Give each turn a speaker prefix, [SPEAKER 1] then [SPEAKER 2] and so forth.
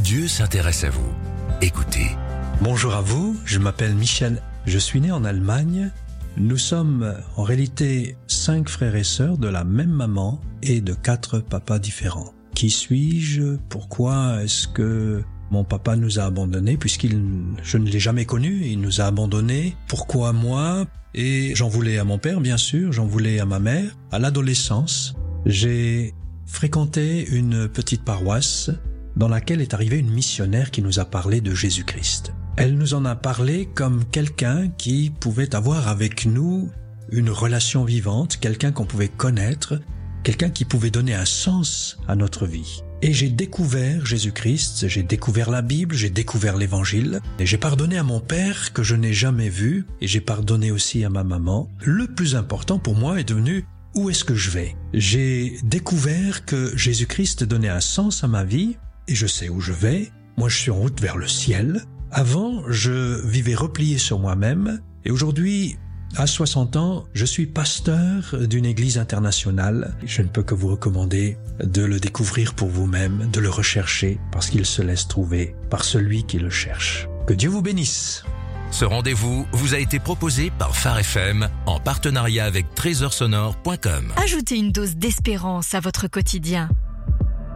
[SPEAKER 1] Dieu s'intéresse à vous. Écoutez.
[SPEAKER 2] Bonjour à vous, je m'appelle Michel. Je suis né en Allemagne. Nous sommes en réalité 5 frères et sœurs de la même maman et de 4 papas différents. Qui suis-je? Pourquoi est-ce que mon papa nous a abandonnés? Je ne l'ai jamais connu, il nous a abandonnés. Pourquoi moi? Et j'en voulais à mon père, bien sûr, j'en voulais à ma mère. À l'adolescence, j'ai fréquenté une petite paroisse dans laquelle est arrivée une missionnaire qui nous a parlé de Jésus-Christ. Elle nous en a parlé comme quelqu'un qui pouvait avoir avec nous une relation vivante, quelqu'un qu'on pouvait connaître, quelqu'un qui pouvait donner un sens à notre vie. Et j'ai découvert Jésus-Christ, j'ai découvert la Bible, j'ai découvert l'Évangile, et j'ai pardonné à mon père que je n'ai jamais vu, et j'ai pardonné aussi à ma maman. Le plus important pour moi est devenu où est-ce que je vais? J'ai découvert que Jésus-Christ donnait un sens à ma vie, et je sais où je vais. Moi, je suis en route vers le ciel. Avant, je vivais replié sur moi-même, et aujourd'hui, à 60 ans, je suis pasteur d'une église internationale. Je ne peux que vous recommander de le découvrir pour vous-même, de le rechercher, parce qu'il se laisse trouver par celui qui le cherche. Que Dieu vous bénisse.
[SPEAKER 1] Ce rendez-vous vous a été proposé par Phare FM en partenariat avec trésorsonore.com.
[SPEAKER 3] Ajoutez une dose d'espérance à votre quotidien